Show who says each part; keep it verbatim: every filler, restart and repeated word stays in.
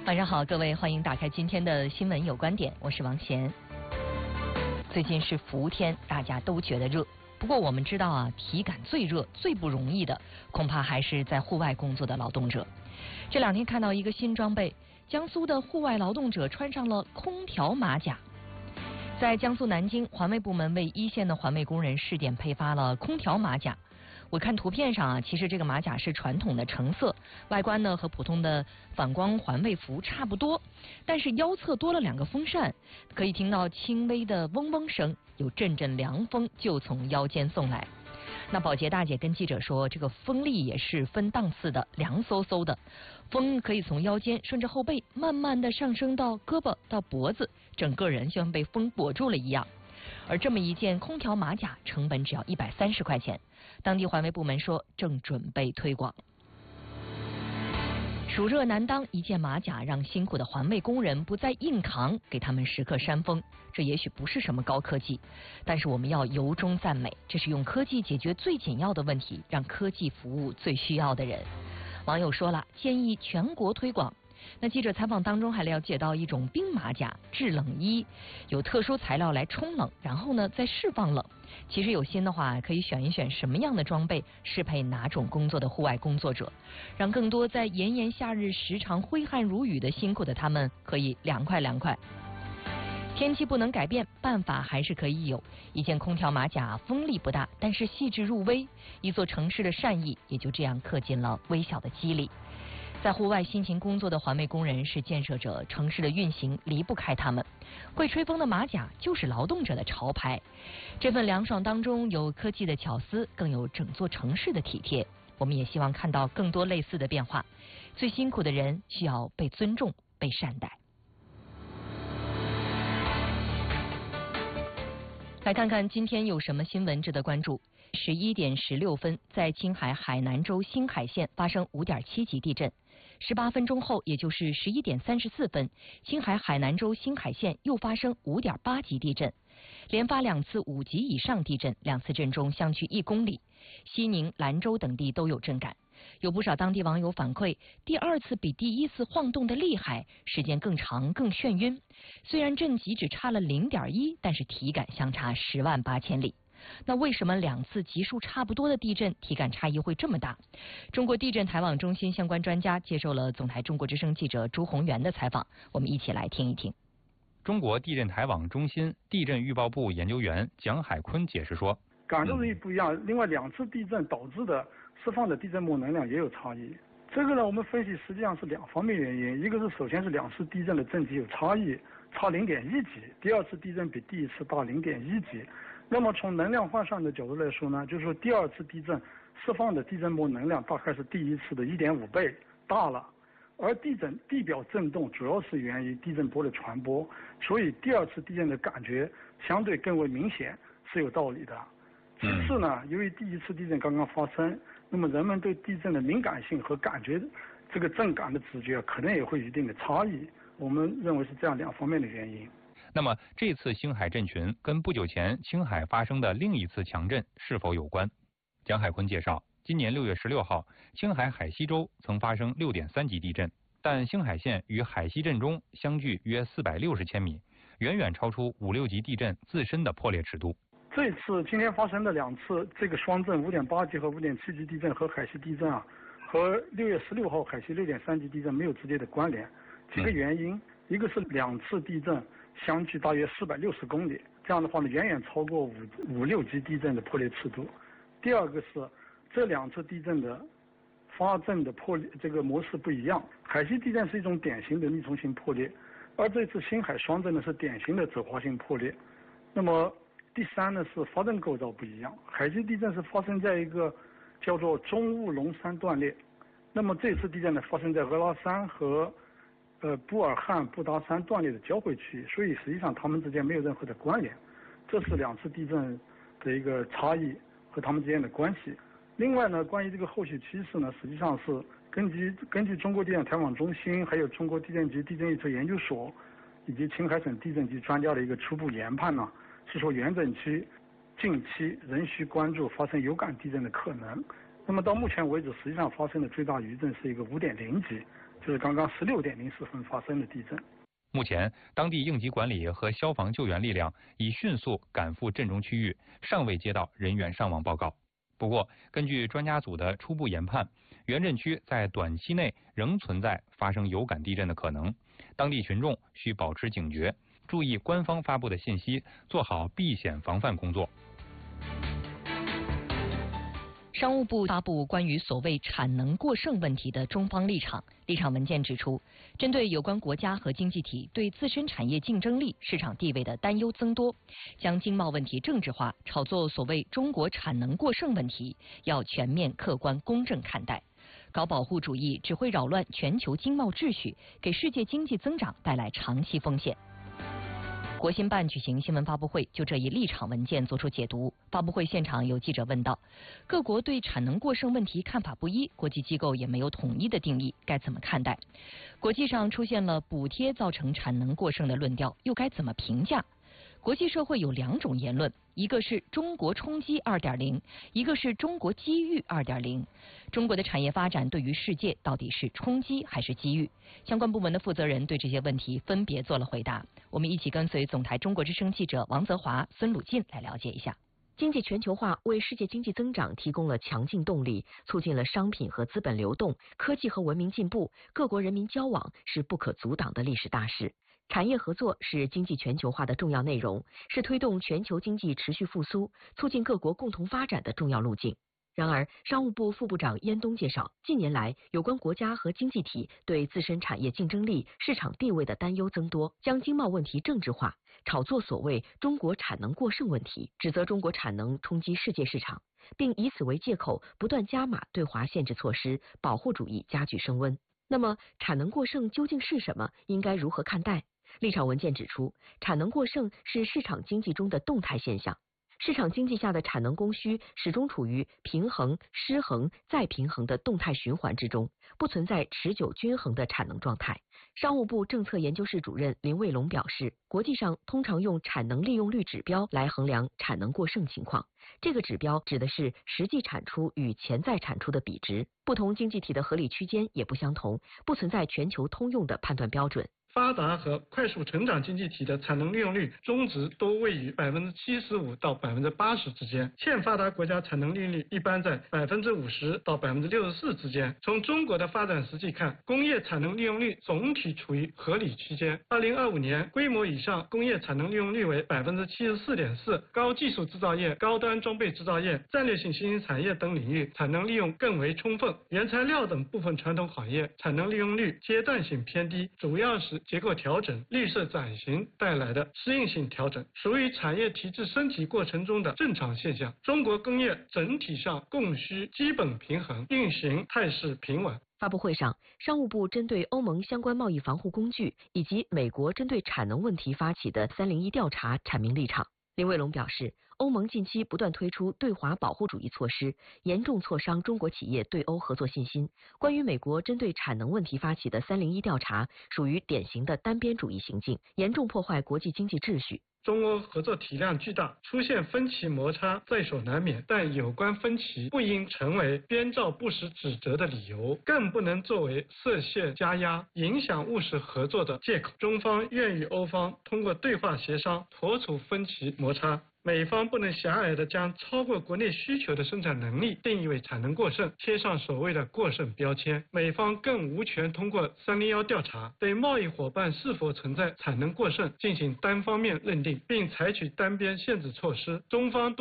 Speaker 1: 晚上好，各位，欢迎打开今天的新闻有观点，我是王贤。最近是伏天，大家都觉得热。不过我们知道啊，体感最热、最不容易的，恐怕还是在户外工作的劳动者。这两天看到一个新装备，江苏的户外劳动者穿上了空调马甲。在江苏南京，环卫部门为一线的环卫工人试点配发了空调马甲。我看图片上啊，其实这个马甲是传统的橙色，外观呢和普通的反光环卫服差不多，但是腰侧多了两个风扇，可以听到轻微的嗡嗡声，有阵阵凉风就从腰间送来。那保洁大姐跟记者说，这个风力也是分档次的，凉飕飕的，风可以从腰间顺着后背慢慢的上升到胳膊到脖子，整个人就像被风裹住了一样。而这么一件空调马甲成本只要一百三十块钱，当地环卫部门说正准备推广。暑热难当，一件马甲让辛苦的环卫工人不再硬扛，给他们时刻扇风。这也许不是什么高科技，但是我们要由衷赞美，这是用科技解决最紧要的问题，让科技服务最需要的人。网友说了，建议全国推广。那记者采访当中还了解到，一种冰马甲制冷衣，有特殊材料来冲冷，然后呢再释放冷。其实有心的话，可以选一选什么样的装备适配哪种工作的户外工作者，让更多在炎炎夏日时常挥汗如雨的辛苦的他们可以凉快凉快。天气不能改变，办法还是可以有。一件空调马甲风力不大，但是细致入微，一座城市的善意也就这样刻进了微小的肌理。在户外辛勤工作的环卫工人是建设者，城市的运行离不开他们。会吹风的马甲就是劳动者的潮牌。这份凉爽当中有科技的巧思，更有整座城市的体贴。我们也希望看到更多类似的变化。最辛苦的人需要被尊重、被善待。来看看今天有什么新闻值得关注。十一点十六分，在青海海南州兴海县发生五点七级地震。十八分钟后，也就是十一点三十四分，青海海南州兴海县又发生五点八级地震，连发两次五级以上地震，两次震中相距一公里。西宁、兰州等地都有震感。有不少当地网友反馈，第二次比第一次晃动的厉害，时间更长更眩晕。虽然震级只差了零点一，但是体感相差十万八千里。那为什么两次级数差不多的地震体感差异会这么大？中国地震台网中心相关专家接受了总台中国之声记者朱宏元的采访，我们一起来听一听。
Speaker 2: 中国地震台网中心地震预报部研究员蒋海坤解释说，
Speaker 3: 感受力不一样，另外两次地震导致的释放的地震波能量也有差异。这个呢，我们分析实际上是两方面原因，一个是首先是两次地震的震级有差异，差零点一级，第二次地震比第一次大零点一级。那么从能量换算的角度来说呢，就是说第二次地震释放的地震波能量大概是第一次的一点五倍大了，而地震地表震动主要是源于地震波的传播，所以第二次地震的感觉相对更为明显，是有道理的。其次呢，由于第一次地震刚刚发生，那么人们对地震的敏感性和感觉这个震感的直觉可能也会有一定的差异，我们认为是这样两方面的原因。
Speaker 2: 那么这次兴海震群跟不久前青海发生的另一次强震是否有关？蒋海坤介绍，今年六月十六号，青海海西州曾发生六点三级地震，但兴海县与海西震中相距约四百六十千米，远远超出五六级地震自身的破裂尺度。
Speaker 3: 这次今天发生的两次这个双震五点八级和五点七级地震和海西地震啊，和六月十六号海西六点三级地震没有直接的关联。几个原因，一个是两次地震相距大约四百六十公里，这样的话呢，远远超过五五六级地震的破裂尺度。第二个是这两次地震的发震的破裂这个模式不一样，海西地震是一种典型的逆冲性破裂，而这次兴海双震呢是典型的走滑性破裂。那么第三呢是发震构造不一样，海西地震是发生在一个叫做中雾龙山断裂，那么这次地震呢发生在俄拉山和呃布尔汉布达山断裂的交汇区，所以实际上它们之间没有任何的关联，这是两次地震的一个差异和它们之间的关系。另外呢，关于这个后续趋势呢，实际上是根据根据中国地震台网中心还有中国地震局地震预测研究所以及青海省地震局专家的一个初步研判呢，是说原震区近期仍需关注发生有感地震的可能， 那么到目前为止，实际上发生的最大余震是一个五点零级，就是刚刚十六点零四分发生的地震。
Speaker 2: 目前，当地应急管理和消防救援力量已迅速赶赴震中区域，尚未接到人员伤亡报告。不过，根据专家组的初步研判，原震区在短期内仍存在发生有感地震的可能，当地群众需保持警觉，注意官方发布的信息，做好避险防范工作。
Speaker 1: 商务部发布关于所谓产能过剩问题的中方立场。立场文件指出，针对有关国家和经济体对自身产业竞争力、市场地位的担忧增多，将经贸问题政治化，炒作所谓中国产能过剩问题，要全面、客观、公正看待。搞保护主义只会扰乱全球经贸秩序，给世界经济增长带来长期风险。国新办举行新闻发布会，就这一立场文件作出解读。发布会现场有记者问道，各国对产能过剩问题看法不一，国际机构也没有统一的定义，该怎么看待？国际上出现了补贴造成产能过剩的论调，又该怎么评价？国际社会有两种言论，一个是中国冲击 二点零， 一个是中国机遇 二点零。 中国的产业发展对于世界到底是冲击还是机遇？相关部门的负责人对这些问题分别做了回答。我们一起跟随总台中国之声记者王泽华、孙鲁进来了解一下。
Speaker 4: 经济全球化为世界经济增长提供了强劲动力，促进了商品和资本流动，科技和文明进步，各国人民交往是不可阻挡的历史大势。产业合作是经济全球化的重要内容，是推动全球经济持续复苏、促进各国共同发展的重要路径。然而，商务部副部长燕东介绍，近年来有关国家和经济体对自身产业竞争力、市场地位的担忧增多，将经贸问题政治化，炒作所谓中国产能过剩问题，指责中国产能冲击世界市场，并以此为借口不断加码对华限制措施，保护主义加剧升温。那么，产能过剩究竟是什么？应该如何看待？立场文件指出，产能过剩是市场经济中的动态现象。市场经济下的产能供需始终处于平衡、失衡、再平衡的动态循环之中，不存在持久均衡的产能状态。商务部政策研究室主任林卫龙表示，国际上通常用产能利用率指标来衡量产能过剩情况，这个指标指的是实际产出与潜在产出的比值，不同经济体的合理区间也不相同，不存在全球通用的判断标准。
Speaker 5: 发达和快速成长经济体的产能利用率中值都位于百分之七十五到百分之八十之间，欠发达国家产能利用率一般在百分之五十到百分之六十四之间。从中国的发展实际看，工业产能利用率总体处于合理区间。二零二五年，规模以上工业产能利用率为百分之七十四点四，高技术制造业、高端装备制造业、战略性新兴产业等领域产能利用更为充分。原材料等部分传统行业产能利用率阶段性偏低，主要是结构调整、绿色转型带来的适应性调整，属于产业体制升级过程中的正常现象。中国工业整体上供需基本平衡，运行态势平稳。
Speaker 4: 发布会上，商务部针对欧盟相关贸易防护工具以及美国针对产能问题发起的三零一调查阐明立场。林卫龙表示，欧盟近期不断推出对华保护主义措施，严重挫伤中国企业对欧合作信心。关于美国针对产能问题发起的三零一调查，属于典型的单边主义行径，严重破坏国际经济秩序。
Speaker 5: 中欧合作体量巨大，出现分歧摩擦在所难免，但有关分歧不应成为编造不实指责的理由，更不能作为设限加压、影响务实合作的借口。中方愿与欧方通过对话协商妥处分歧摩擦。美方不能狭隘地将超过国内需求的生产能力定义为产能过剩，贴上所谓的过剩标签。美方更无权通过三零一调查对贸易伙伴是否存在产能过剩进行单方面认定，并采取单边限制措施。中方